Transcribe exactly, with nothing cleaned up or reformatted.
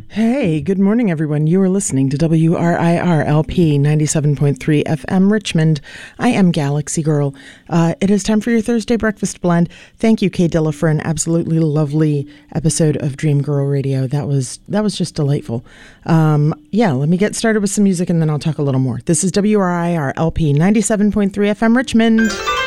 Hey, good morning, everyone. You are listening to W R I R L P ninety-seven point three F M Richmond. I am Galaxy Girl. Uh, it is time for your Thursday breakfast blend. Thank you, Kay Dilla, for an absolutely lovely episode of Dream Girl Radio. That was that was just delightful. Um, yeah, let me get started with some music, and then I'll talk a little more. This is W R I R L P ninety-seven point three F M Richmond.